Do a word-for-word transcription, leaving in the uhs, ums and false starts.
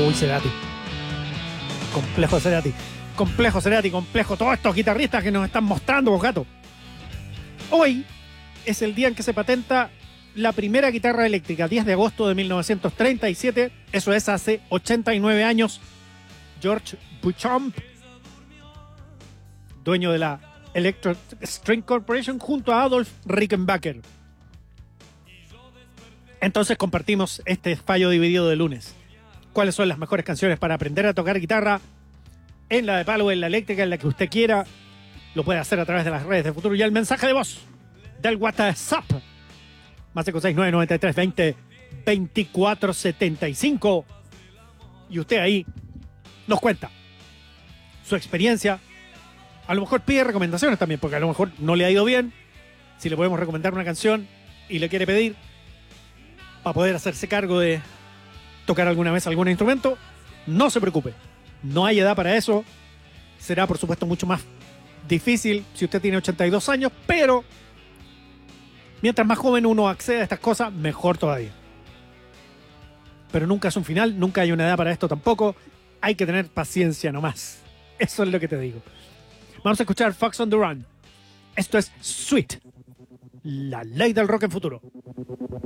Uy, Cerati. Complejo Cerati. Complejo Cerati, complejo. Todos estos guitarristas que nos están mostrando, vos gato. Hoy es el día en que se patenta la primera guitarra eléctrica, diez de agosto de mil novecientos treinta y siete. Eso es hace ochenta y nueve años. George Beauchamp, dueño de la Electric String Corporation, junto a Adolf Rickenbacker. Entonces compartimos este fallo dividido de lunes. ¿Cuáles son las mejores canciones para aprender a tocar guitarra? En la de palo, en la eléctrica, en la que usted quiera. Lo puede hacer a través de las redes de Futuro y el mensaje de voz del WhatsApp. Más cinco seis nueve, nueve tres, veinte, veinticuatro setenta y cinco. Y usted ahí nos cuenta su experiencia. A lo mejor pide recomendaciones también, porque a lo mejor no le ha ido bien. Si le podemos recomendar una canción y le quiere pedir para poder hacerse cargo de tocar alguna vez algún instrumento, no se preocupe. No hay edad para eso. Será, por supuesto, mucho más difícil si usted tiene ochenta y dos años, pero mientras más joven uno accede a estas cosas, mejor todavía. Pero nunca es un final, nunca hay una edad para esto tampoco. Hay que tener paciencia nomás. Eso es lo que te digo. Vamos a escuchar Fox on the Run. Esto es Sweet, la ley del rock en Futuro.